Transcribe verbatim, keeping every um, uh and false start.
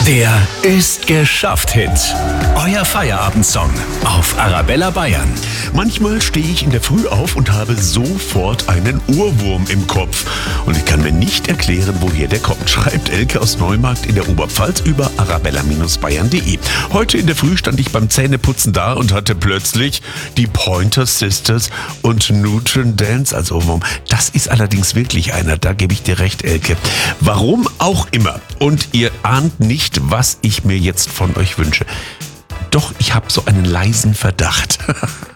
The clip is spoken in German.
Der Ist geschafft Hit. Euer Feierabendsong auf Arabella Bayern. Manchmal stehe ich in der Früh auf und habe sofort einen Ohrwurm im Kopf. Und ich kann mir nicht erklären, woher der kommt, schreibt Elke aus Neumarkt in der Oberpfalz über arabella Bayern punkt de. Heute in der Früh stand ich beim Zähneputzen da und hatte plötzlich die Pointer Sisters und Nutron Dance als Ohrwurm. Das ist allerdings wirklich einer, da gebe ich dir recht, Elke. Warum auch immer. Und ihr ahnt nicht, was ich mir jetzt von euch wünsche. Doch ich habe so einen leisen Verdacht.